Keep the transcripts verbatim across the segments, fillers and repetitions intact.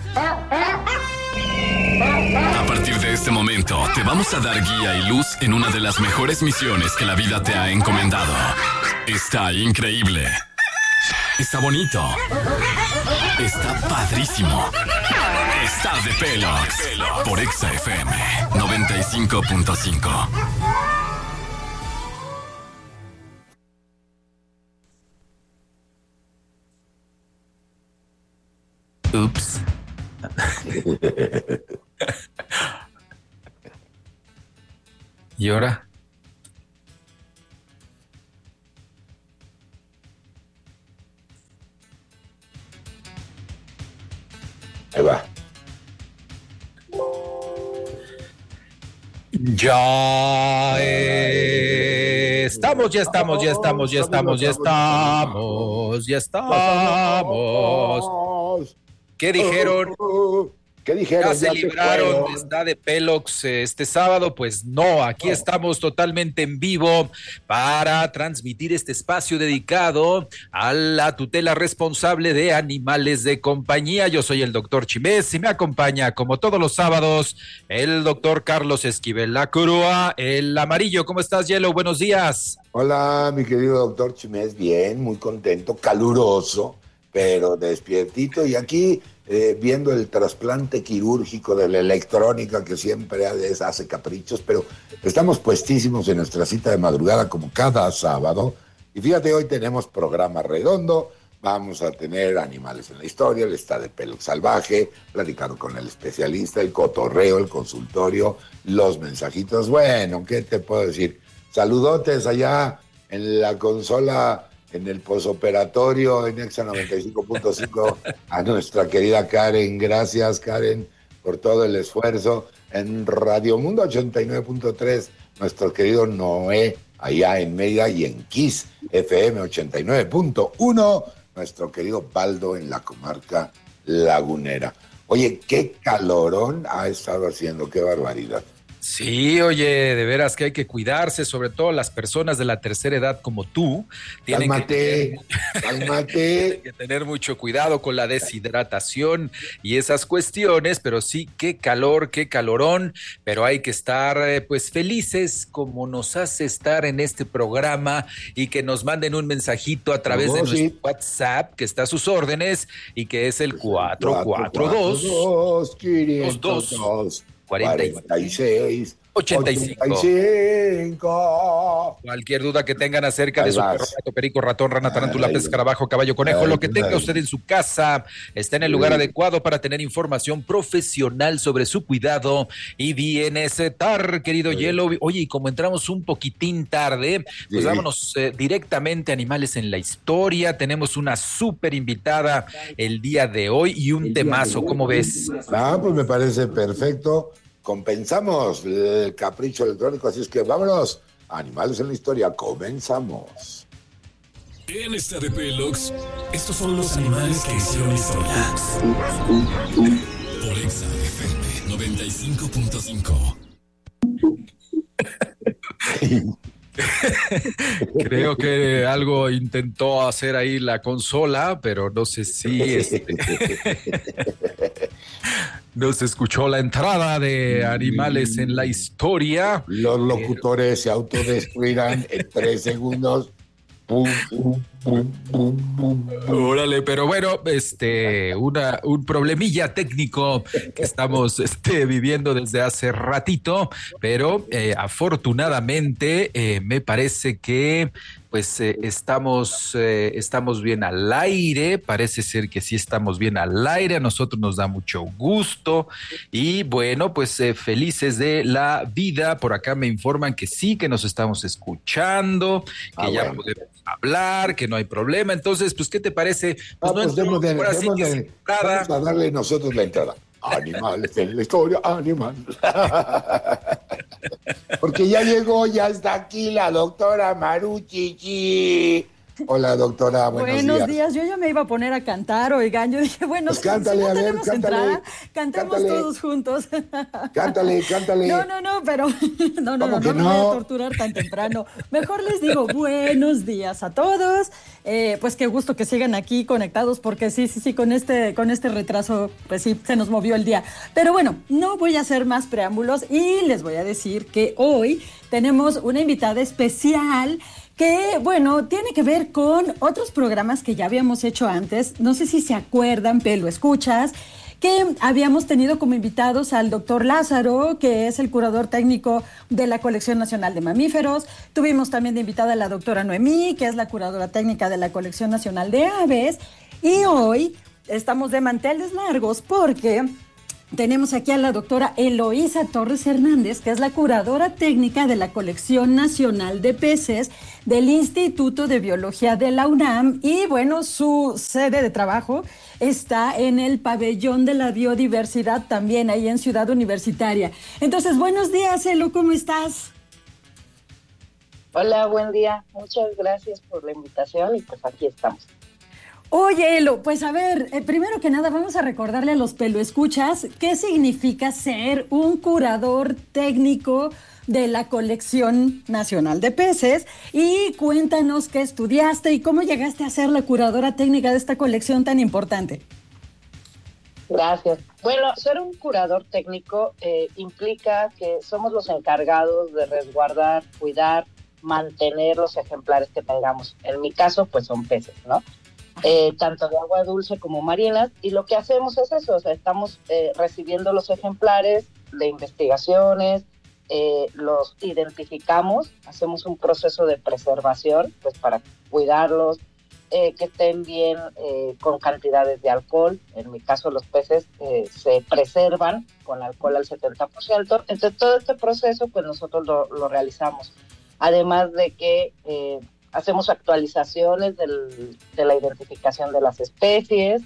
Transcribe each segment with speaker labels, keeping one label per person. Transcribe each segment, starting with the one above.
Speaker 1: A partir de este momento, te vamos a dar guía y luz en una de las mejores misiones que la vida te ha encomendado. Está increíble. Está bonito. Está padrísimo. Está de pelos. Por Exa F M noventa y cinco punto cinco.
Speaker 2: Ups. ¿Y ahora?
Speaker 3: Ahí va.
Speaker 2: Ya eh, estamos, ya estamos, ya estamos, ya estamos, ya estamos, ya estamos. ¿Qué dijeron?
Speaker 3: ¿Qué dijeron?
Speaker 2: Ya se
Speaker 3: Ya
Speaker 2: libraron
Speaker 3: se
Speaker 2: de Está de Pelox este sábado. Pues no, aquí
Speaker 3: No.
Speaker 2: estamos totalmente en vivo para transmitir este espacio dedicado a la tutela responsable de animales de compañía. Yo soy el doctor Chimés y me acompaña, como todos los sábados, el doctor Carlos Esquivel Lacrua, el amarillo. ¿Cómo estás, Yelo? Buenos días.
Speaker 3: Hola, mi querido doctor Chimés, bien, muy contento, caluroso, pero despiertito. Y aquí eh, viendo el trasplante quirúrgico de la electrónica que siempre hace caprichos, pero estamos puestísimos en nuestra cita de madrugada como cada sábado. Y fíjate, hoy tenemos programa redondo. Vamos a tener animales en la historia, el Está de Pelox salvaje, platicando con el especialista, el cotorreo, el consultorio, los mensajitos. Bueno, ¿qué te puedo decir? Saludotes allá en la consola, en el posoperatorio, en Exa noventa y cinco punto cinco, a nuestra querida Karen. Gracias, Karen, por todo el esfuerzo. En Radio Mundo ochenta y nueve punto tres, nuestro querido Noé, allá en Mérida, y en Kiss F M ochenta y nueve punto uno, nuestro querido Baldo en la comarca lagunera. Oye, qué calorón ha estado haciendo, qué barbaridad.
Speaker 2: Sí, oye, de veras que hay que cuidarse, sobre todo las personas de la tercera edad como tú. Tienen
Speaker 3: Cálmate,
Speaker 2: que,
Speaker 3: cálmate.
Speaker 2: que tener mucho cuidado con la deshidratación y esas cuestiones, pero sí, qué calor, qué calorón, pero hay que estar eh, pues felices como nos hace estar en este programa y que nos manden un mensajito a través
Speaker 3: Oh,
Speaker 2: de
Speaker 3: sí.
Speaker 2: nuestro WhatsApp, que está a sus órdenes y que es el cuatro cuatro dos,
Speaker 3: dos,
Speaker 2: dos,
Speaker 3: dos,
Speaker 2: cuarenta y
Speaker 3: cuarenta y seis,
Speaker 2: ochenta y cinco.
Speaker 3: ochenta y cinco.
Speaker 2: Cualquier duda que tengan acerca
Speaker 3: Ahí
Speaker 2: de su
Speaker 3: vas.
Speaker 2: perro, gato, perico, ratón, rana, tarántula,
Speaker 3: Ay,
Speaker 2: pez, escarabajo, caballo, conejo,
Speaker 3: ay,
Speaker 2: lo que tenga
Speaker 3: ay.
Speaker 2: usted en su casa, está en el lugar
Speaker 3: Sí.
Speaker 2: adecuado para tener información profesional sobre su cuidado y bienestar, querido
Speaker 3: Sí.
Speaker 2: Hielo. Oye, y como entramos un poquitín tarde, pues
Speaker 3: Sí.
Speaker 2: vámonos eh, directamente a Animales en la Historia. Tenemos una súper invitada el día de hoy y un temazo, ¿cómo ves?
Speaker 3: Ah, pues me parece perfecto. Compensamos el capricho electrónico, así es que vámonos. Animales en la Historia, comenzamos.
Speaker 1: En Está de Pelox, estos son los animales que hicieron historia. Por Exa F M noventa y cinco punto cinco.
Speaker 2: Creo que algo intentó hacer ahí la consola, pero no sé si este, no se escuchó la entrada de Animales en la Historia.
Speaker 3: Los locutores se autodestruirán en tres segundos. Pum, pum, pum, pum, pum, pum.
Speaker 2: Órale, pero bueno, este, una, un problemilla técnico que estamos este, viviendo desde hace ratito, pero eh, afortunadamente eh, me parece que pues eh, estamos, eh, estamos bien al aire, parece ser que sí estamos bien al aire, a nosotros nos da mucho gusto y bueno, pues eh, felices de la vida. Por acá me informan que sí, que nos estamos escuchando, que
Speaker 3: Ah,
Speaker 2: ya
Speaker 3: bueno.
Speaker 2: podemos hablar, que no hay problema. Entonces, pues, ¿qué te parece? Pues
Speaker 3: Ah,
Speaker 2: no
Speaker 3: pues
Speaker 2: entró,
Speaker 3: demos de-
Speaker 2: ahora sí
Speaker 3: demos
Speaker 2: que
Speaker 3: de-
Speaker 2: sin entrada.
Speaker 3: vamos a darle nosotros la entrada. Animales en la Historia, animales. Porque ya llegó, ya está aquí la doctora Maruchichi. Hola, doctora, buenos,
Speaker 4: buenos días.
Speaker 3: días.
Speaker 4: Yo ya me iba a poner a cantar, oigan. Yo dije, bueno,
Speaker 3: Pues
Speaker 4: si,
Speaker 3: cántale,
Speaker 4: si no
Speaker 3: a ver,
Speaker 4: tenemos
Speaker 3: cántale,
Speaker 4: entrada, cantemos
Speaker 3: cántale.
Speaker 4: todos juntos.
Speaker 3: Cántale, cántale.
Speaker 4: No, no, no, pero no, no, no,
Speaker 3: ¿Cómo que
Speaker 4: no me voy a
Speaker 3: no?
Speaker 4: torturar tan temprano. Mejor les digo buenos días a todos. Eh, pues qué gusto que sigan aquí conectados, porque sí, sí, sí, con este, con este retraso, pues sí, se nos movió el día. Pero bueno, no voy a hacer más preámbulos y les voy a decir que hoy tenemos una invitada especial que, bueno, tiene que ver con otros programas que ya habíamos hecho antes. No sé si se acuerdan, pero escuchas, que habíamos tenido como invitados al doctor Lázaro, que es el curador técnico de la Colección Nacional de Mamíferos. Tuvimos también de invitada a la doctora Noemí, que es la curadora técnica de la Colección Nacional de Aves. Y hoy estamos de manteles largos porque tenemos aquí a la doctora Eloísa Torres Hernández, que es la curadora técnica de la Colección Nacional de Peces del Instituto de Biología de la UNAM. Y bueno, su sede de trabajo está en el Pabellón de la Biodiversidad, también ahí en Ciudad Universitaria. Entonces, buenos días, Elo, ¿cómo estás?
Speaker 5: Hola, buen día. Muchas gracias por la invitación y pues aquí estamos.
Speaker 4: Oye, Elo, pues a ver, eh, primero que nada vamos a recordarle a los peloescuchas qué significa ser un curador técnico de la Colección Nacional de Peces, y cuéntanos qué estudiaste y cómo llegaste a ser la curadora técnica de esta colección tan importante.
Speaker 5: Gracias. Bueno, ser un curador técnico eh, implica que somos los encargados de resguardar, cuidar, mantener los ejemplares que tengamos. En mi caso, pues son peces, ¿no? Eh, tanto de agua dulce como marinas, y lo que hacemos es eso, o sea, estamos eh, recibiendo los ejemplares de investigaciones, eh, los identificamos, hacemos un proceso de preservación, pues para cuidarlos, eh, que estén bien eh, con cantidades de alcohol. En mi caso los peces eh, se preservan con alcohol al setenta por ciento, entonces todo este proceso pues nosotros lo, lo realizamos, además de que eh, hacemos actualizaciones del, de la identificación de las especies,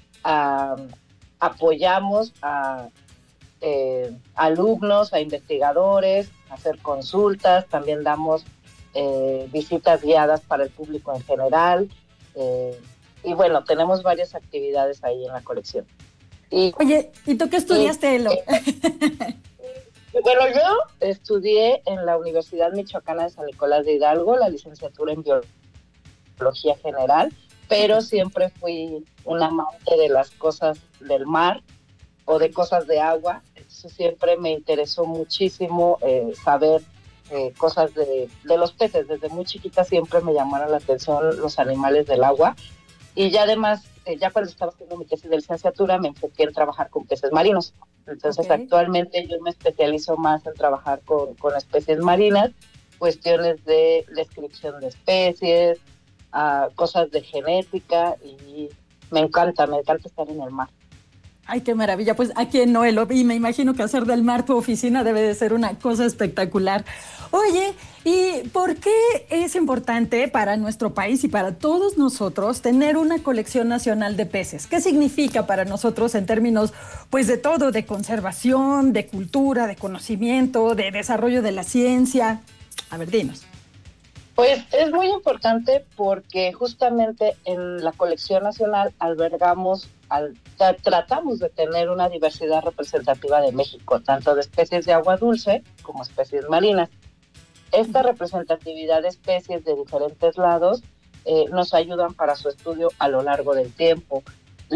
Speaker 5: uh, apoyamos a eh, alumnos, a investigadores, a hacer consultas, también damos eh, visitas guiadas para el público en general, eh, y bueno, tenemos varias actividades ahí en la colección. Y,
Speaker 4: Oye, ¿y tú qué estudiaste, y, Elo?
Speaker 5: Eh, Bueno, yo estudié en la Universidad Michoacana de San Nicolás de Hidalgo, la licenciatura en Biología General, pero siempre fui un amante de las cosas del mar o de cosas de agua. Eso siempre me interesó muchísimo eh, saber eh, cosas de, de los peces. Desde muy chiquita siempre me llamaron la atención los animales del agua. Y ya además, eh, ya cuando estaba haciendo mi tesis de licenciatura, me enfoqué en trabajar con peces marinos. Entonces, okay, actualmente yo me especializo más en trabajar con, con especies marinas, cuestiones de descripción de especies, uh, cosas de genética, y me encanta, me encanta estar en el mar.
Speaker 4: Ay, qué maravilla. Pues aquí en Noelo, y me imagino que hacer del mar tu oficina debe de ser una cosa espectacular. Oye, ¿y por qué es importante para nuestro país y para todos nosotros tener una colección nacional de peces? ¿Qué significa para nosotros en términos, pues, de todo, de conservación, de cultura, de conocimiento, de desarrollo de la ciencia? A ver, dinos.
Speaker 5: Pues es muy importante porque justamente en la colección nacional albergamos, al, tra- tratamos de tener una diversidad representativa de México, tanto de especies de agua dulce como especies marinas. Esta representatividad de especies de diferentes lados eh, nos ayudan para su estudio a lo largo del tiempo.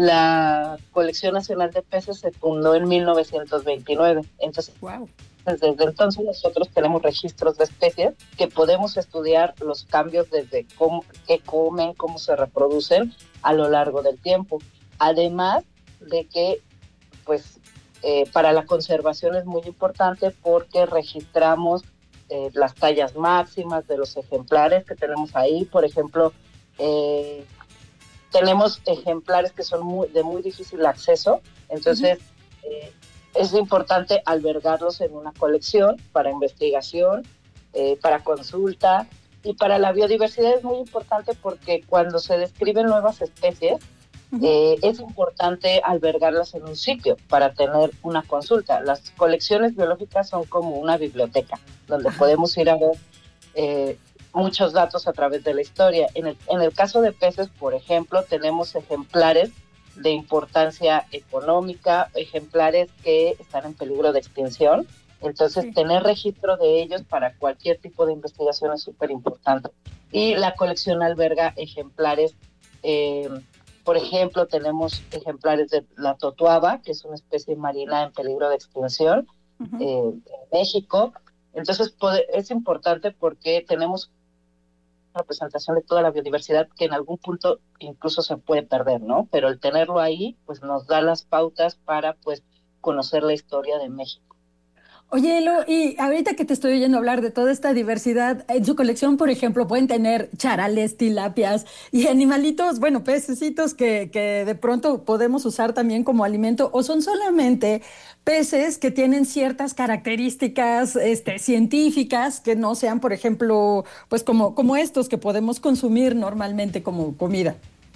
Speaker 5: La Colección Nacional de Peces se fundó en mil novecientos veintinueve, entonces...
Speaker 4: Wow.
Speaker 5: Desde entonces nosotros tenemos registros de especies que podemos estudiar los cambios desde cómo, qué comen, cómo se reproducen a lo largo del tiempo. Además de que, pues, eh, para la conservación es muy importante porque registramos eh, las tallas máximas de los ejemplares que tenemos ahí. Por ejemplo, eh, tenemos ejemplares que son muy, de muy difícil acceso, entonces... Uh-huh. eh, Es importante albergarlos en una colección para investigación, eh, para consulta, y para la biodiversidad es muy importante porque cuando se describen nuevas especies, uh-huh. eh, es importante albergarlas en un sitio para tener una consulta. Las colecciones biológicas son como una biblioteca donde uh-huh. podemos ir a ver eh, muchos datos a través de la historia. En el, en el caso de peces, por ejemplo, tenemos ejemplares de importancia económica, ejemplares que están en peligro de extinción. Entonces, sí. tener registro de ellos para cualquier tipo de investigación es súper importante. Y la colección alberga ejemplares, eh, por ejemplo, tenemos ejemplares de la totuaba, que es una especie marina en peligro de extinción, uh-huh. eh, en México. Entonces, es importante porque tenemos representación de toda la biodiversidad que en algún punto incluso se puede perder, ¿no? Pero el tenerlo ahí, pues nos da las pautas para, pues, conocer la historia de México.
Speaker 4: Oye, Elo, y ahorita que te estoy oyendo hablar de toda esta diversidad, en su colección, por ejemplo, pueden tener charales, tilapias y animalitos, bueno, pececitos que, que de pronto podemos usar también como alimento, o son solamente peces que tienen ciertas características este, científicas que no sean, por ejemplo, pues como, como estos que podemos consumir normalmente como comida.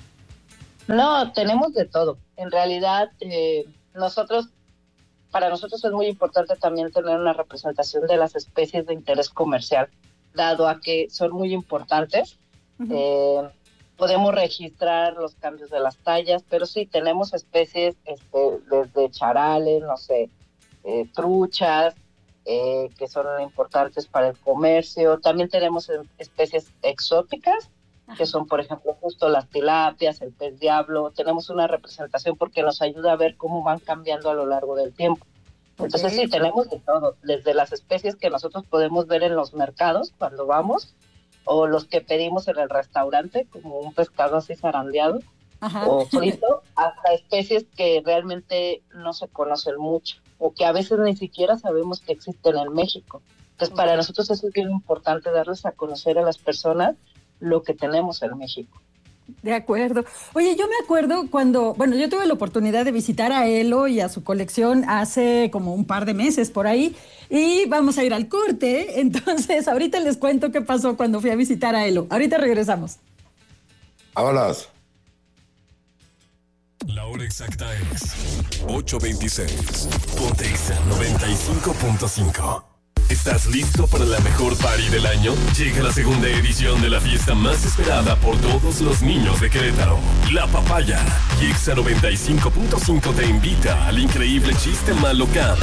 Speaker 5: No, tenemos de todo. En realidad, eh, nosotros... Para nosotros es muy importante también tener una representación de las especies de interés comercial, dado a que son muy importantes. Uh-huh. Eh, podemos registrar los cambios de las tallas, pero sí, tenemos especies este, desde charales, no sé, eh, truchas, eh, que son importantes para el comercio. También tenemos especies exóticas, que son, por ejemplo, justo las tilapias, el pez diablo. Tenemos una representación porque nos ayuda a ver cómo van cambiando a lo largo del tiempo. Entonces, okay. sí, tenemos de todo, desde las especies que nosotros podemos ver en los mercados cuando vamos, o los que pedimos en el restaurante, como un pescado así zarandeado, Ajá. o frito, hasta especies que realmente no se conocen mucho, o que a veces ni siquiera sabemos que existen en México. Entonces, okay. para nosotros eso es bien importante, darles a conocer a las personas lo que tenemos en México.
Speaker 4: De acuerdo. Oye, yo me acuerdo cuando, bueno, yo tuve la oportunidad de visitar a Elo y a su colección hace como un par de meses por ahí, y vamos a ir al corte. Entonces, ahorita les cuento qué pasó cuando fui a visitar a Elo. Ahorita regresamos.
Speaker 3: Vámonos.
Speaker 1: La hora exacta es ocho veintiséis. Ponte Exa noventa y cinco punto cinco. ¿Estás listo para la mejor party del año? Llega la segunda edición de la fiesta más esperada por todos los niños de Querétaro, La Papaya. Y Exa noventa y cinco punto cinco te invita al increíble Chiste Malo Camp.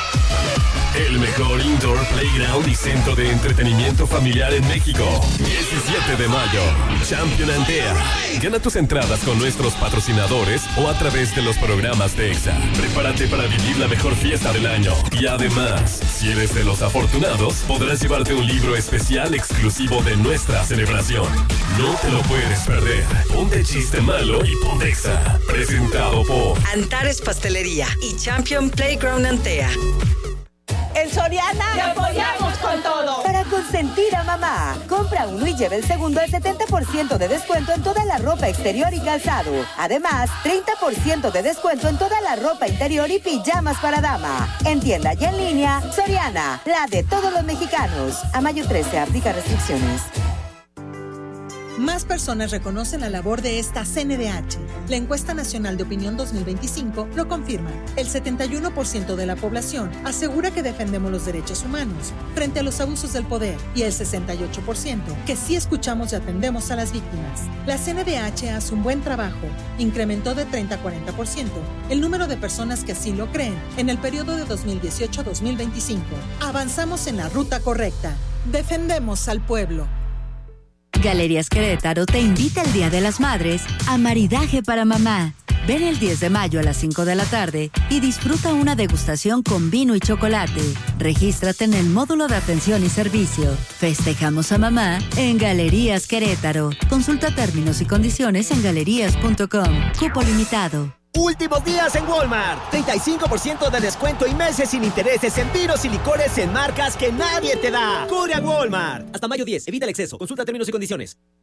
Speaker 1: El mejor indoor playground y centro de entretenimiento familiar en México. diecisiete de mayo, Champion Antea. Gana tus entradas con nuestros patrocinadores o a través de los programas de Exa. Prepárate para vivir la mejor fiesta del año. Y además, si eres de los afortunados, podrás llevarte un libro especial exclusivo de nuestra celebración. No te lo puedes perder. Ponte Chiste Malo y ponte Exa. Presentado por
Speaker 6: Antares Pastelería y Champion Playground Antea.
Speaker 7: En Soriana
Speaker 8: ¡te apoyamos con todo!
Speaker 7: Para consentir a mamá, compra uno y lleva el segundo al setenta por ciento de descuento en toda la ropa exterior y calzado. Además, treinta por ciento de descuento en toda la ropa interior y pijamas para dama. En tienda y en línea, Soriana, la de todos los mexicanos. A mayo trece, aplica restricciones.
Speaker 9: Más personas reconocen la labor de esta C N D H. La encuesta nacional de opinión dos mil veinticinco lo confirma. El setenta y uno por ciento de la población asegura que defendemos los derechos humanos frente a los abusos del poder y el sesenta y ocho por ciento que sí escuchamos y atendemos a las víctimas. La C N D H hace un buen trabajo. Incrementó de treinta a cuarenta por ciento el número de personas que así lo creen en el periodo de dos mil dieciocho a dos mil veinticinco. Avanzamos en la ruta correcta. Defendemos al pueblo.
Speaker 10: Galerías Querétaro te invita el Día de las Madres a Maridaje para Mamá. Ven el diez de mayo a las cinco de la tarde y disfruta una degustación con vino y chocolate. Regístrate en el módulo de atención y servicio. Festejamos a mamá en Galerías Querétaro. Consulta términos y condiciones en galerías punto com. Cupo limitado.
Speaker 11: Últimos días en Walmart. treinta y cinco por ciento de descuento y meses sin intereses en vinos y licores en marcas que nadie te da. Corre a Walmart. Hasta mayo diez. Evita el exceso. Consulta términos y condiciones.